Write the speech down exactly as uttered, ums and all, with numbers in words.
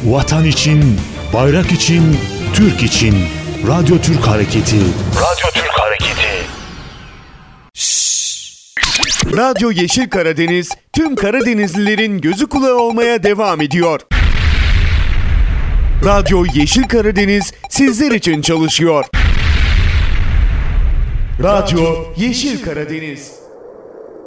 Vatan için, bayrak için, Türk için. Radyo Türk Hareketi. Radyo Türk Hareketi. Şşş. Radyo Yeşil Karadeniz tüm Karadenizlilerin gözü kulağı olmaya devam ediyor. Radyo Yeşil Karadeniz sizler için çalışıyor. Radyo Yeşil Karadeniz.